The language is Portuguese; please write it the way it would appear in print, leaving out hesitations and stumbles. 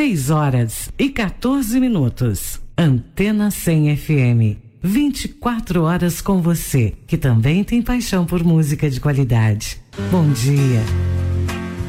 6h14. Antena 100 FM. 24 horas com você, que também tem paixão por música de qualidade. Bom dia.